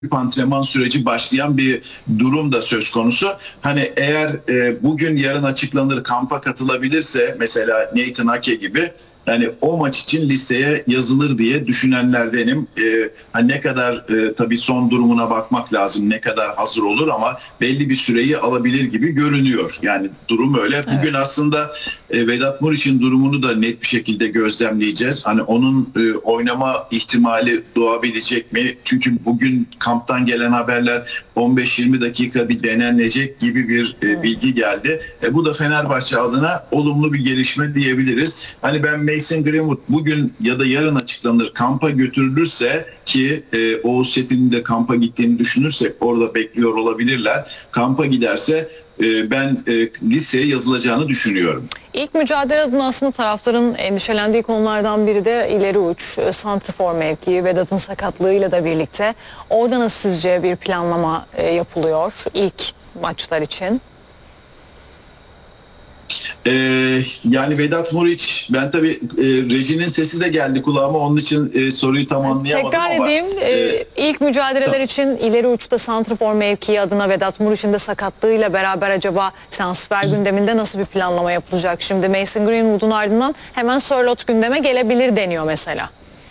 antrenman süreci başlayan bir durum da söz konusu. Hani eğer bugün yarın açıklanır, kampa katılabilirse mesela Nathan Ake gibi, hani o maç için listeye yazılır diye düşünenlerdenim. Hani ne kadar tabii son durumuna bakmak lazım, ne kadar hazır olur, ama belli bir süreyi alabilir gibi görünüyor. Yani durum öyle. Evet. Bugün aslında Vedat Muriç'in durumunu da net bir şekilde gözlemleyeceğiz. Hani onun oynama ihtimali doğabilecek mi? Çünkü bugün kamptan gelen haberler 15-20 dakika bir denenecek gibi bir bilgi geldi. Bu da Fenerbahçe adına olumlu bir gelişme diyebiliriz. Hani ben Mason Greenwood bugün ya da yarın açıklanır, kampa götürülürse, ki Oğuz Çetin'in de kampa gittiğini düşünürsek orada bekliyor olabilirler. Kampa giderse ben listeye yazılacağını düşünüyorum. İlk mücadele adına aslında taraftarın endişelendiği konulardan biri de ileri uç, santrfor mevkii, Vedat'ın sakatlığıyla da birlikte. Orada nasıl sizce bir planlama yapılıyor ilk maçlar için? Yani Vedat Muriç, ben tabii rejinin sesi de geldi kulağıma, onun için soruyu tam anlayamadım. Tekrar ama edeyim, ilk mücadeleler için ileri uçta santrfor mevkii adına Vedat Muriç'in de sakatlığıyla beraber acaba transfer gündeminde nasıl bir planlama yapılacak? Şimdi Mason Greenwood'un ardından hemen Sörloth gündeme gelebilir deniyor mesela.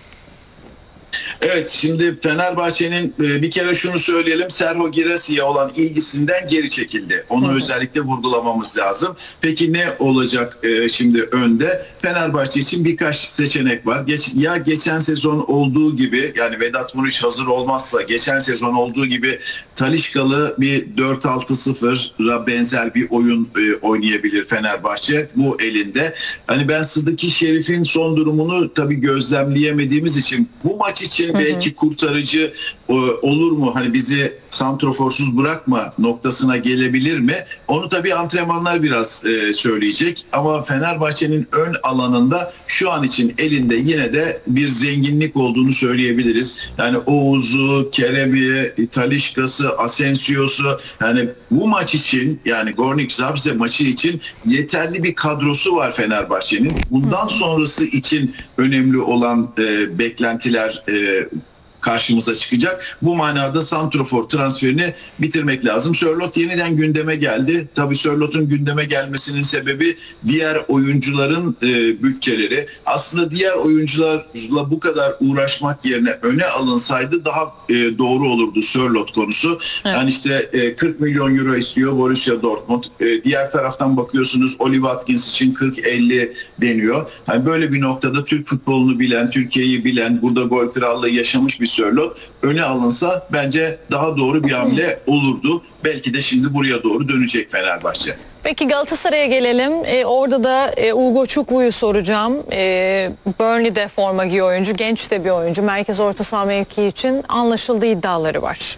Evet, şimdi Fenerbahçe'nin bir kere şunu söyleyelim, Serhou Guirasssy'ye olan ilgisinden geri çekildi. Onu özellikle vurgulamamız lazım. Peki ne olacak şimdi önde? Fenerbahçe için birkaç seçenek var. Ya geçen sezon olduğu gibi, yani Vedat Muriç hazır olmazsa geçen sezon olduğu gibi Taliscalı bir 4-6-0'a benzer bir oyun oynayabilir Fenerbahçe. Bu elinde. Hani ben Sıdıki Şerif'in son durumunu tabii gözlemleyemediğimiz için bu maç için belki kurtarıcı olur mu? Hani bizi santroforsuz bırakma noktasına gelebilir mi? Onu tabii antrenmanlar biraz söyleyecek. Ama Fenerbahçe'nin ön alanında şu an için elinde yine de bir zenginlik olduğunu söyleyebiliriz. Yani Oğuz'u, Kerem'i, Talisca'sı, Asensio'su, yani bu maç için, yani Gornik Zabrze maçı için yeterli bir kadrosu var Fenerbahçe'nin. Bundan sonrası için önemli olan beklentiler karşımıza çıkacak. Bu manada santrofor transferini bitirmek lazım. Sörloth yeniden gündeme geldi. Tabii Sörloth'un gündeme gelmesinin sebebi diğer oyuncuların bütçeleri. Aslında diğer oyuncularla bu kadar uğraşmak yerine öne alınsaydı daha doğru olurdu Sörloth konusu. Evet. Yani işte 40 milyon euro istiyor Borussia Dortmund. Diğer taraftan bakıyorsunuz Oli Watkins için 40-50 deniyor. Yani böyle bir noktada Türk futbolunu bilen, Türkiye'yi bilen, burada gol krallığı yaşamış bir Sörloth öne alınsa bence daha doğru bir hamle olurdu. Belki de şimdi buraya doğru dönecek Fenerbahçe. Peki Galatasaray'a gelelim. Orada da Ugo Çukbu'yu soracağım. Burnley'de forma giyiyor oyuncu. Genç de bir oyuncu. Merkez orta saha mevkii için anlaşıldığı iddiaları var.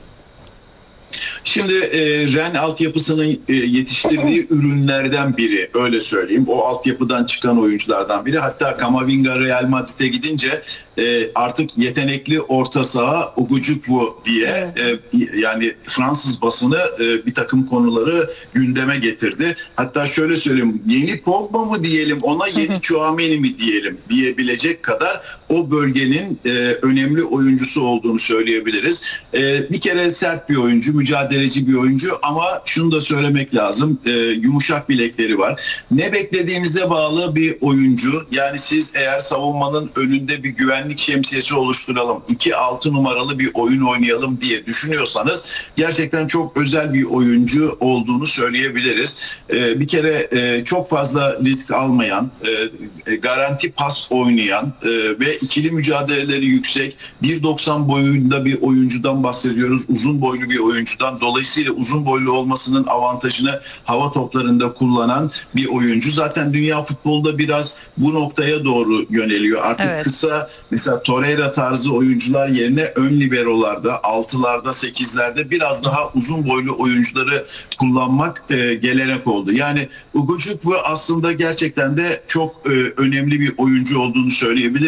Şimdi Ren altyapısının yetiştirdiği ürünlerden biri, öyle söyleyeyim. O altyapıdan çıkan oyunculardan biri. Hatta Camavinga Real Madrid'e gidince artık yetenekli orta saha Ugo Çukbu diye yani Fransız basını bir takım konuları gündeme getirdi. Hatta şöyle söyleyeyim, yeni Pogba mı diyelim ona, yeni Tchouaméni mi diyelim diyebilecek kadar o bölgenin önemli oyuncusu olduğunu söyleyebiliriz. Bir kere sert bir oyuncu, mücadeleci bir oyuncu, ama şunu da söylemek lazım, yumuşak bilekleri var. Ne beklediğinize bağlı bir oyuncu. Yani siz eğer savunmanın önünde bir güvenlik şemsiyesi oluşturalım, 2-6 numaralı bir oyun oynayalım diye düşünüyorsanız gerçekten çok özel bir oyuncu olduğunu söyleyebiliriz. Bir kere çok fazla risk almayan, garanti pas oynayan ve ikili mücadeleleri yüksek, 1.90 boyunda bir oyuncudan bahsediyoruz. Uzun boylu bir oyuncudan. Dolayısıyla uzun boylu olmasının avantajını hava toplarında kullanan bir oyuncu. Zaten dünya futbolda biraz bu noktaya doğru yöneliyor. Artık kısa, mesela Torreira tarzı oyuncular yerine ön liberolarda, 6'larda, 8'lerde biraz daha uzun boylu oyuncuları kullanmak gelenek oldu. Yani Ugo Çukbu aslında gerçekten de çok önemli bir oyuncu olduğunu söyleyebilirim.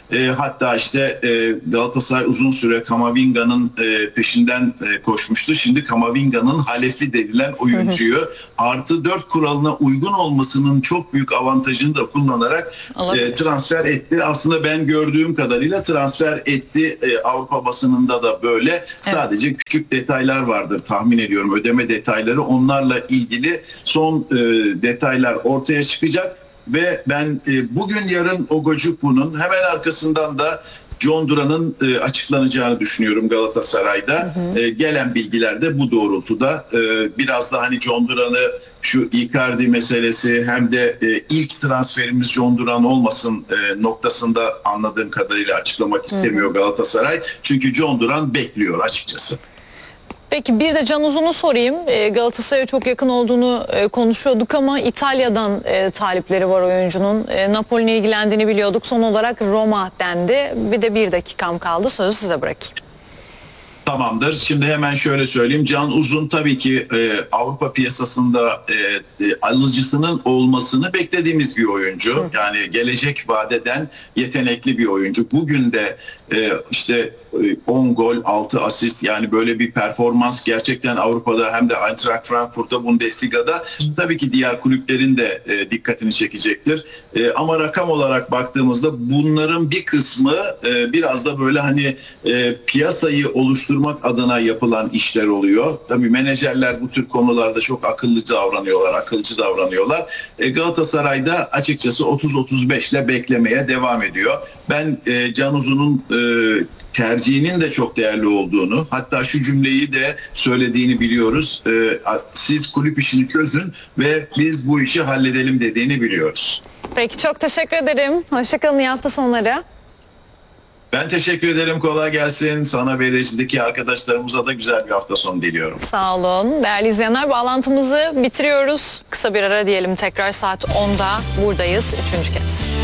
Hatta işte Galatasaray uzun süre Kamavinga'nın peşinden koşmuştu. Şimdi Kamavinga'nın halefi denilen oyuncuyu artı 4 kuralına uygun olmasının çok büyük avantajını da kullanarak transfer etti. Aslında ben gördüğüm kadarıyla transfer etti. Avrupa basınında da böyle. Evet. Sadece küçük detaylar vardır tahmin ediyorum. Ödeme detayları, onlarla ilgili son detaylar ortaya çıkacak ve ben bugün yarın Ogojukbu'nun hemen arkasından da John Duran'ın açıklanacağını düşünüyorum Galatasaray'da. Gelen bilgiler de bu doğrultuda. Biraz da hani John Duran'ı, şu Icardi meselesi hem de ilk transferimiz John Duran olmasın noktasında anladığım kadarıyla açıklamak istemiyor Galatasaray. Çünkü John Duran bekliyor açıkçası. Peki bir de Can Uzun'u sorayım. Galatasaray'a çok yakın olduğunu konuşuyorduk ama İtalya'dan talipleri var oyuncunun. Napoli'ne ilgilendiğini biliyorduk. Son olarak Roma dendi. Bir de 1 dakikam kaldı. Sözü size bırakayım. Tamamdır. Şimdi hemen şöyle söyleyeyim. Can Uzun tabii ki Avrupa piyasasında alıcısının olmasını beklediğimiz bir oyuncu. Yani gelecek vadeden yetenekli bir oyuncu. Bugün de işte 10 gol, 6 asist, yani böyle bir performans gerçekten Avrupa'da hem de Eintracht Frankfurt'ta, Bundesliga'da tabii ki diğer kulüplerin de dikkatini çekecektir. Ama rakam olarak baktığımızda bunların bir kısmı biraz da böyle hani piyasayı oluşturmak adına yapılan işler oluyor. Tabii menajerler bu tür konularda çok akılcı davranıyorlar. Galatasaray'da açıkçası 30-35 ile beklemeye devam ediyor. Ben Can Uzun'un tercihinin de çok değerli olduğunu, hatta şu cümleyi de söylediğini biliyoruz. Siz kulüp işini çözün ve biz bu işi halledelim dediğini biliyoruz. Peki, çok teşekkür ederim. Hoşçakalın, iyi hafta sonları. Ben teşekkür ederim. Kolay gelsin. Sana ve rejideki arkadaşlarımıza da güzel bir hafta sonu diliyorum. Sağ olun. Değerli izleyenler, bağlantımızı bitiriyoruz. Kısa bir ara diyelim, tekrar saat 10'da buradayız 3. kez.